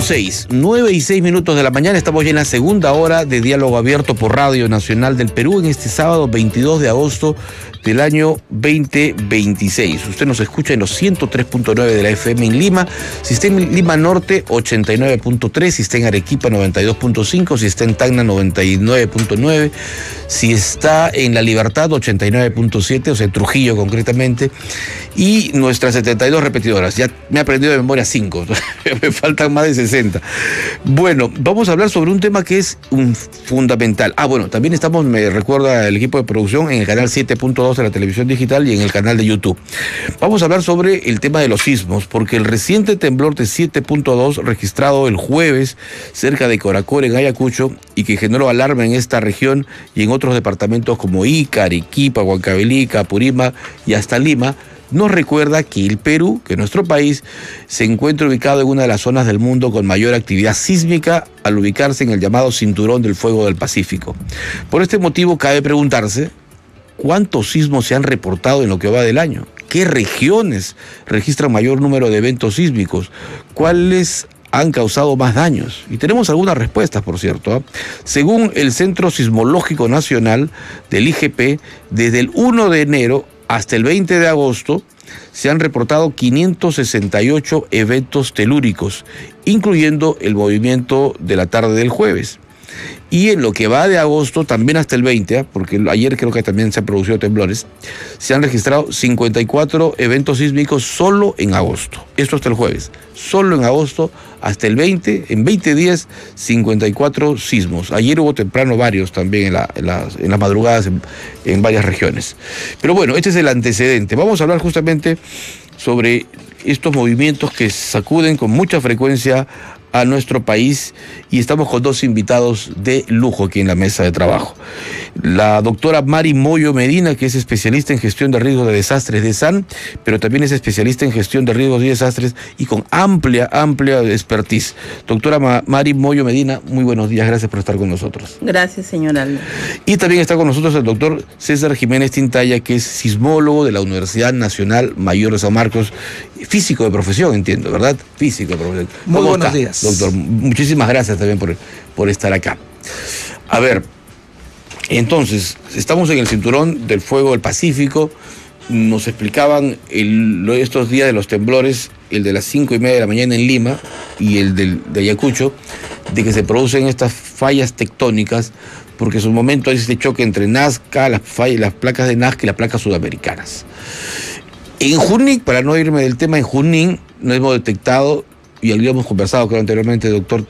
9:06, 9:06 de la mañana. Estamos ya en la segunda hora de Diálogo Abierto por Radio Nacional del Perú en este sábado 22 de agosto del año 2026. Usted nos escucha en los 103.9 de la FM en Lima. Si está en Lima Norte, 89.3. Si está en Arequipa, 92.5. Si está en Tacna, 99.9. Si está en La Libertad, 89.7, o sea, en Trujillo concretamente. Y nuestras 72 repetidoras. Ya me he aprendido de memoria 5. Me faltan más de 60. Bueno, vamos a hablar sobre un tema que es fundamental. Bueno, también estamos, me recuerda el equipo de producción, en el canal 7.2 de la televisión digital y en el canal de YouTube. Vamos a hablar sobre el tema de los sismos, porque el reciente temblor de 7.2 registrado el jueves cerca de Coracore, en Ayacucho, y que generó alarma en esta región y en otros departamentos como Ica, Arequipa, Huancavelica, Apurímac y hasta Lima, nos recuerda que el Perú, que nuestro país, se encuentra ubicado en una de las zonas del mundo con mayor actividad sísmica al ubicarse en el llamado Cinturón del Fuego del Pacífico. Por este motivo, cabe preguntarse cuántos sismos se han reportado en lo que va del año, qué regiones registran mayor número de eventos sísmicos, cuáles han causado más daños. Y tenemos algunas respuestas, por cierto. Según el Centro Sismológico Nacional del IGP, desde el 1 de enero hasta el 20 de agosto se han reportado 568 eventos telúricos, incluyendo el movimiento de la tarde del jueves. Y en lo que va de agosto, también hasta el 20, porque ayer creo que también se han producido temblores, se han registrado 54 eventos sísmicos solo en agosto. Esto hasta el jueves. Solo en agosto, hasta el 20, en 20 días, 54 sismos. Ayer hubo temprano varios también en las madrugadas en varias regiones. Pero bueno, este es el antecedente. Vamos a hablar justamente sobre estos movimientos que sacuden con mucha frecuencia a nuestro país, y estamos con dos invitados de lujo aquí en la mesa de trabajo. La doctora Mari Moyo Medina, que es especialista en gestión de riesgos de desastres de SAN, pero también es especialista en gestión de riesgos y desastres y con amplia expertise. Doctora Mari Moyo Medina, muy buenos días, gracias por estar con nosotros. Gracias, señor Aldo. Y también está con nosotros el doctor César Jiménez Tintaya, que es sismólogo de la Universidad Nacional Mayor de San Marcos, físico de profesión, entiendo, ¿verdad? Físico de profesión. Muy buenos días, doctor. Muchísimas gracias también por estar acá. A ver, entonces, estamos en el Cinturón del Fuego del Pacífico. Nos explicaban estos días de los temblores, el de las 5:30 de la mañana en Lima y el de Ayacucho, de que se producen estas fallas tectónicas, porque en su momento hay este choque entre Nazca, las placas de Nazca y las placas sudamericanas. En Junín, para no irme del tema, en Junín no hemos detectado, y habíamos conversado creo anteriormente, doctor,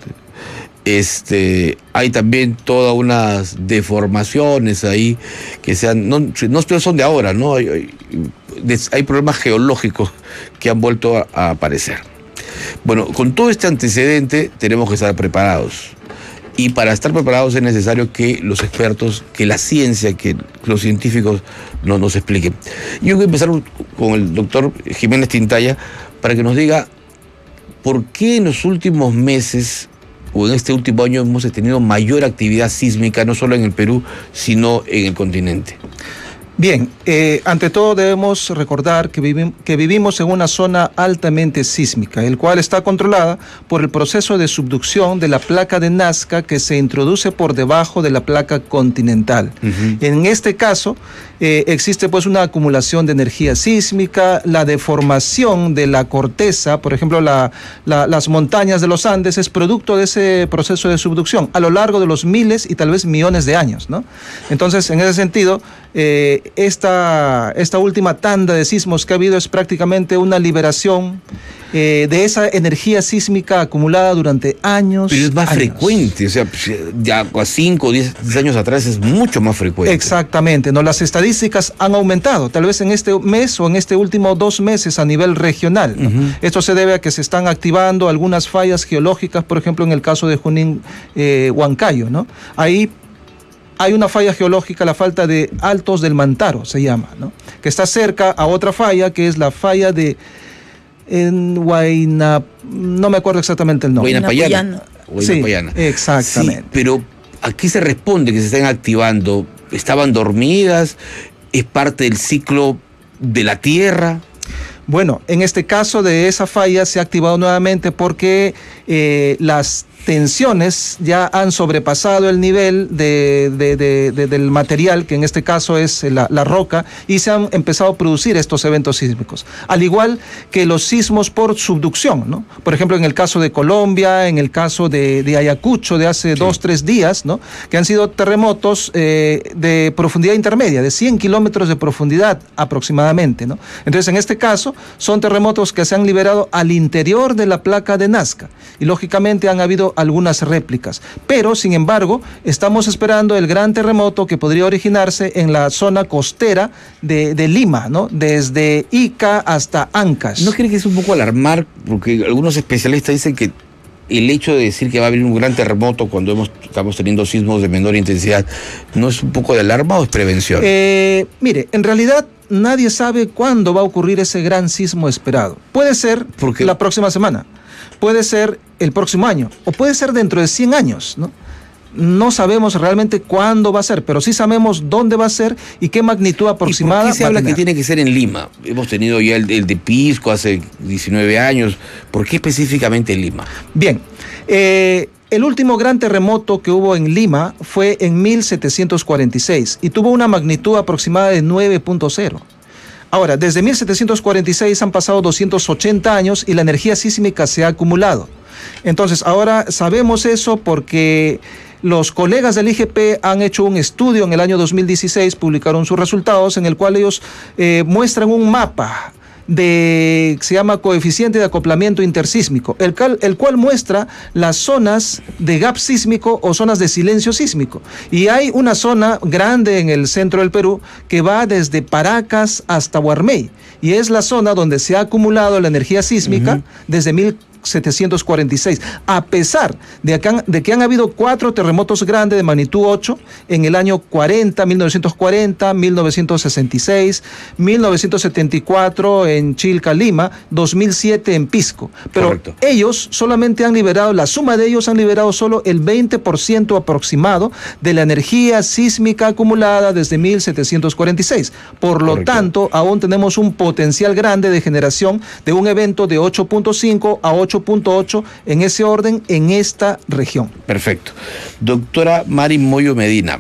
hay también todas unas deformaciones ahí que no son de ahora, ¿no? Hay problemas geológicos que han vuelto a aparecer. Bueno, con todo este antecedente tenemos que estar preparados. Y para estar preparados es necesario que los expertos, que la ciencia, que los científicos nos expliquen. Yo voy a empezar con el doctor Jiménez Tintaya para que nos diga por qué en los últimos meses o en este último año hemos tenido mayor actividad sísmica, no solo en el Perú, sino en el continente. Bien, ante todo debemos recordar que vivimos en una zona altamente sísmica, el cual está controlada por el proceso de subducción de la placa de Nazca que se introduce por debajo de la placa continental. En este caso, existe pues una acumulación de energía sísmica, la deformación de la corteza, por ejemplo, las montañas de los Andes es producto de ese proceso de subducción a lo largo de los miles y tal vez millones de años, ¿no? Entonces, en ese sentido, esta última tanda de sismos que ha habido es prácticamente una liberación de esa energía sísmica acumulada durante años. Pero es más frecuente, o sea, ya a 5 o 10 años atrás es mucho más frecuente. Exactamente, ¿no? Las estadísticas han aumentado, tal vez en este mes o en este último 2 meses a nivel regional, ¿no? Esto se debe a que se están activando algunas fallas geológicas, por ejemplo, en el caso de Junín, Huancayo, ¿no? Ahí hay una falla geológica, la falta de Altos del Mantaro se llama, ¿no? Que está cerca a otra falla, que es la falla de no me acuerdo exactamente el nombre. Huaynapayana. Sí, exactamente. Sí, pero ¿a qué se responde que se estén activando? ¿Estaban dormidas? ¿Es parte del ciclo de la Tierra? Bueno, en este caso de esa falla se ha activado nuevamente porque las tensiones ya han sobrepasado el nivel del material, que en este caso es la roca, y se han empezado a producir estos eventos sísmicos. Al igual que los sismos por subducción, ¿no? Por ejemplo, en el caso de Colombia, en el caso de Ayacucho de hace 2-3 días, ¿no? Que han sido terremotos de profundidad intermedia, de 100 kilómetros de profundidad aproximadamente, ¿no? Entonces, en este caso, son terremotos que se han liberado al interior de la placa de Nazca, y lógicamente han habido algunas réplicas, pero sin embargo estamos esperando el gran terremoto que podría originarse en la zona costera de Lima, ¿no? Desde Ica hasta Ancash. ¿No cree que es un poco alarmar? Porque algunos especialistas dicen que el hecho de decir que va a haber un gran terremoto cuando estamos teniendo sismos de menor intensidad, ¿no es un poco de alarma o es prevención? Mire, en realidad nadie sabe cuándo va a ocurrir ese gran sismo esperado. Puede ser la próxima semana, puede ser el próximo año, o puede ser dentro de 100 años, ¿no? No sabemos realmente cuándo va a ser, pero sí sabemos dónde va a ser y qué magnitud aproximada. ¿Y por qué se habla que tiene que ser en Lima? Hemos tenido ya el de Pisco hace 19 años. ¿Por qué específicamente en Lima? Bien, el último gran terremoto que hubo en Lima fue en 1746 y tuvo una magnitud aproximada de 9.0. Ahora, desde 1746 han pasado 280 años y la energía sísmica se ha acumulado. Entonces, ahora sabemos eso porque los colegas del IGP han hecho un estudio en el año 2016, publicaron sus resultados, en el cual ellos muestran un mapa se llama coeficiente de acoplamiento intersísmico, el cual muestra las zonas de gap sísmico o zonas de silencio sísmico. Y hay una zona grande en el centro del Perú que va desde Paracas hasta Huarmey, y es la zona donde se ha acumulado la energía sísmica desde 1746, a pesar de que han habido 4 terremotos grandes de magnitud 8 en el año 1940, 1966, 1974 en Chilca, Lima, 2007 en Pisco. Pero correcto, ellos solamente han liberado, la suma de ellos han liberado solo el 20% aproximado de la energía sísmica acumulada desde 1746. Por lo tanto, aún tenemos un potencial grande de generación de un evento de 8.5 a 8.8 en ese orden en esta región. Perfecto. Doctora Mari Moyo Medina,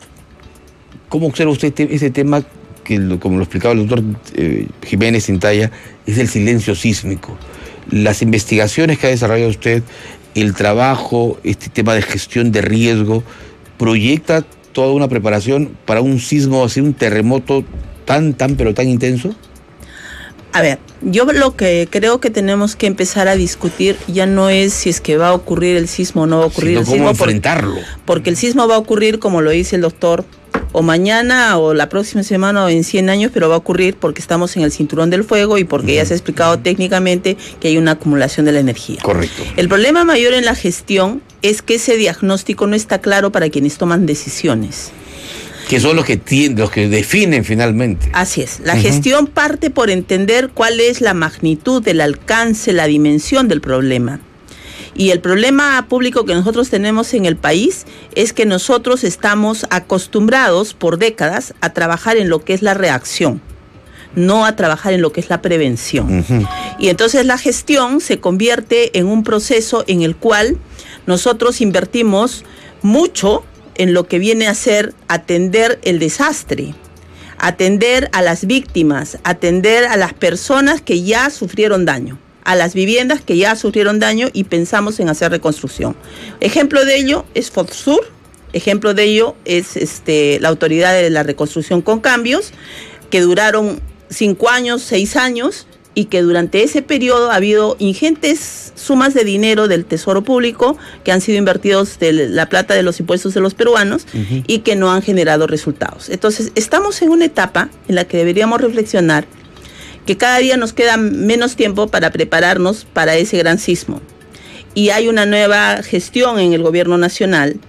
¿cómo observa usted ese tema que, como lo explicaba el doctor Jiménez Cintaya, es el silencio sísmico? Las investigaciones que ha desarrollado usted, el trabajo, este tema de gestión de riesgo, ¿proyecta toda una preparación para un sismo, así un terremoto pero tan intenso? A ver, yo lo que creo que tenemos que empezar a discutir ya no es si es que va a ocurrir el sismo o no va a ocurrir el sismo. ¿Cómo enfrentarlo? Porque el sismo va a ocurrir, como lo dice el doctor, o mañana o la próxima semana o en 100 años, pero va a ocurrir porque estamos en el cinturón del fuego y porque ya se ha explicado técnicamente que hay una acumulación de la energía. Correcto. El problema mayor en la gestión es que ese diagnóstico no está claro para quienes toman decisiones. Que son los que definen finalmente. Así es. La gestión parte por entender cuál es la magnitud, el alcance, la dimensión del problema. Y el problema público que nosotros tenemos en el país es que nosotros estamos acostumbrados por décadas a trabajar en lo que es la reacción, no a trabajar en lo que es la prevención. Y entonces la gestión se convierte en un proceso en el cual nosotros invertimos mucho en lo que viene a ser atender el desastre, atender a las víctimas, atender a las personas que ya sufrieron daño, a las viviendas que ya sufrieron daño y pensamos en hacer reconstrucción. Ejemplo de ello es FODSUR, ejemplo de ello es la Autoridad de la Reconstrucción con Cambios, que duraron 5 años, 6 años, y que durante ese periodo ha habido ingentes sumas de dinero del Tesoro Público que han sido invertidos de la plata de los impuestos de los peruanos y que no han generado resultados. Entonces, estamos en una etapa en la que deberíamos reflexionar que cada día nos queda menos tiempo para prepararnos para ese gran sismo. Y hay una nueva gestión en el gobierno nacional